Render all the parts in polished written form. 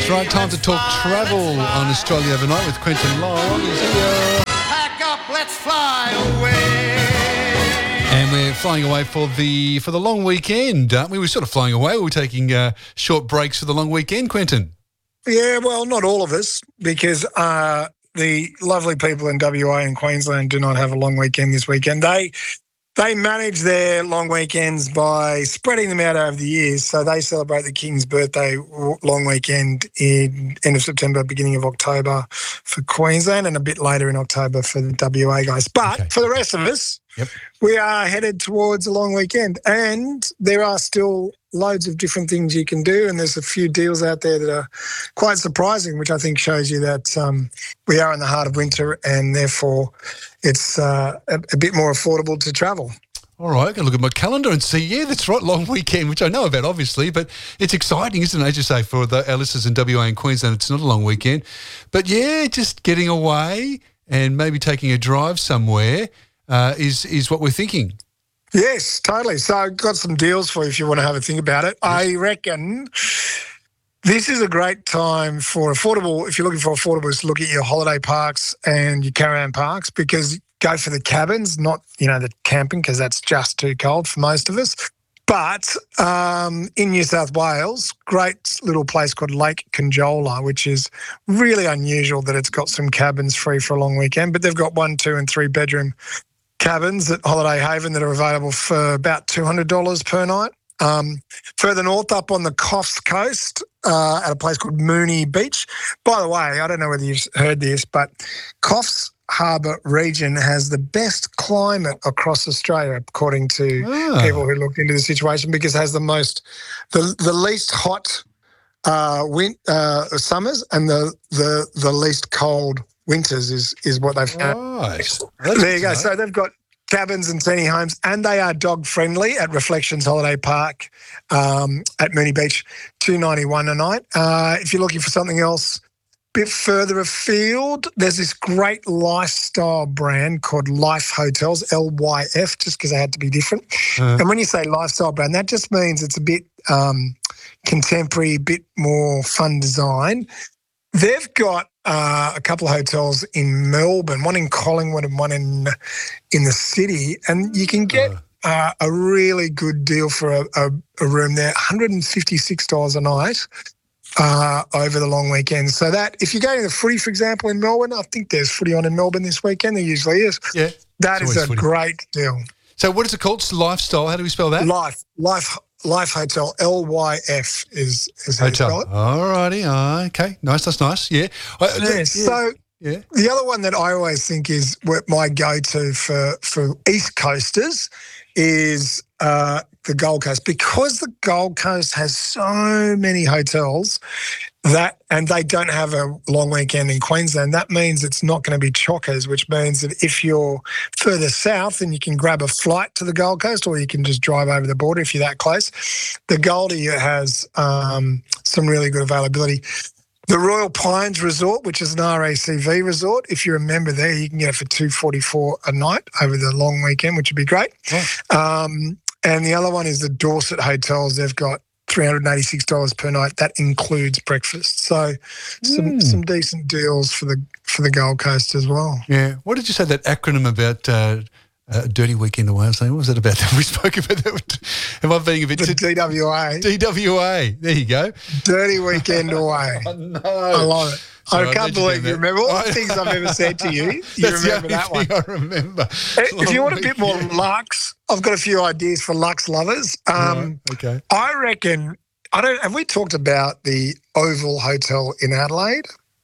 That's right, time to talk travel on Australia Overnight with Quentin Long. He's here. Pack up, let's fly away. And we're flying away for the long weekend, aren't we? We're sort of flying away. We're taking short breaks for the long weekend, Quentin. Yeah, well, not all of us, because the lovely people in WA and Queensland do not have a long weekend this weekend. They manage their long weekends by spreading them out over the years. So they celebrate the King's birthday long weekend in end of September, beginning of October for Queensland, and a bit later in October for the WA guys. But for the rest of us, we are headed towards a long weekend, and there are still loads of different things you can do, and there's a few deals out there that are quite surprising, which I think shows you that we are in the heart of winter, and therefore it's a bit more affordable to travel. All right, I'm going to look at my calendar and see, yeah, that's right, long weekend, which I know about, obviously, but it's exciting, isn't it? As you say, for our listeners in WA and Queensland, it's not a long weekend. But, yeah, just getting away and maybe taking a drive somewhere is what we're thinking. Yes, totally. So I've got some deals for you if you want to have a think about it. Yes. I reckon this is a great time for affordable, if you're looking for affordables, to look at your holiday parks and your caravan parks, because go for the cabins, not, the camping, because that's just too cold for most of us. But in New South Wales, great little place called Lake Conjola, which is really unusual that it's got some cabins free for a long weekend, but they've got 1, 2 and 3 bedroom cabins at Holiday Haven that are available for about $200 per night. Further north, up on the Coffs Coast, at a place called Mooney Beach. By the way, I don't know whether you've heard this, but Coffs Harbour region has the best climate across Australia, according to people who looked into the situation, because it has the least hot summers and the least cold winters is what they've found. Right. There you go. So they've got cabins and teeny homes, and they are dog friendly at Reflections Holiday Park at Mooney Beach, $291 a night. If you're looking for something else a bit further afield, there's this great lifestyle brand called Life Hotels, LYF, just because they had to be different. And when you say lifestyle brand, that just means it's a bit contemporary, a bit more fun design. They've got a couple of hotels in Melbourne, one in Collingwood and one in the city, and you can get a really good deal for a room there, $156 a night over the long weekend. So that, if you're going to the footy, for example, in Melbourne, I think there's footy on in Melbourne this weekend. There usually is. Yeah, that is a great deal. So what is it called? It's Lifestyle. How do we spell that? Life Hotel, LYF is how you spell it. All righty. Okay. Nice. That's nice. Yeah. So the other one that I always think is my go-to for East Coasters is the Gold Coast, because the Gold Coast has so many hotels and they don't have a long weekend in Queensland. That means it's not going to be chockers, which means that if you're further south, then you can grab a flight to the Gold Coast, or you can just drive over the border if you're that close. The Goldie has some really good availability. The Royal Pines Resort, which is an RACV resort, if you're a member there, you can get it for $244 a night over the long weekend, which would be great. And the other one is the Dorset Hotels. They've got $386 per night. That includes breakfast. So some decent deals for the Gold Coast as well. Yeah. What did you say that acronym about Dirty Weekend Away? What was it about? We spoke about that. Am I being a bit... The DWA. DWA. There you go. Dirty Weekend Away. Oh, no. I love it. I can't believe you remember all the things I've ever said to you. You remember that one. I remember. If you want a bit more luxe, I've got a few ideas for luxe lovers. Okay. I reckon, have we talked about the Oval Hotel in Adelaide?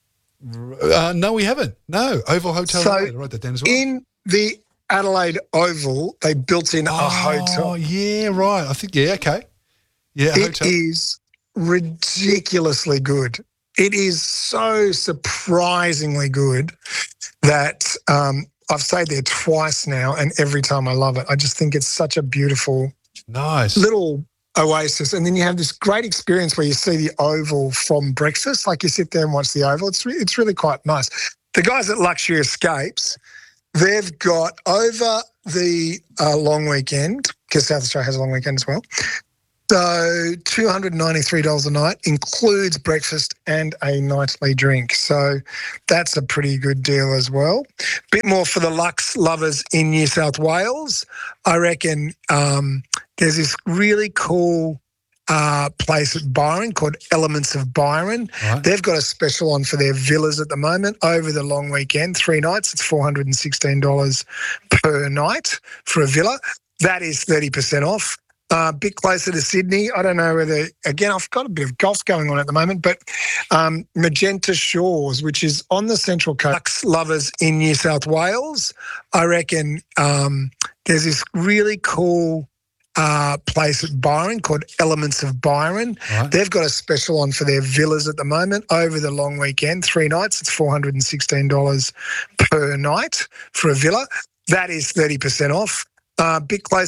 No, we haven't. No, Oval Hotel. So I'll write that down as well. In the Adelaide Oval, they built in a hotel. Oh, yeah, right. I think, okay. Yeah, it is ridiculously good. It is so surprisingly good that I've stayed there twice now, and every time I love it. I just think it's such a beautiful little oasis. And then you have this great experience where you see the Oval from breakfast. Like you sit there and watch the Oval. It's really quite nice. The guys at Luxury Escapes, they've got over the long weekend, because South Australia has a long weekend as well, So $293 a night includes breakfast and a nightly drink. So that's a pretty good deal as well. Bit more for the Lux lovers in New South Wales. I reckon there's this really cool place at Byron called Elements of Byron. Right. They've got a special on for their villas at the moment over the long weekend, 3 nights. It's $416 per night for a villa. That is 30% off. A bit closer to Sydney. I don't know whether, again, I've got a bit of golf going on at the moment, but Magenta Shores, which is on the Central Coast. Lux lovers in New South Wales. I reckon there's this really cool place at Byron called Elements of Byron. Right. They've got a special on for their villas at the moment over the long weekend, 3 nights. It's $416 per night for a villa. That is 30% off. A bit closer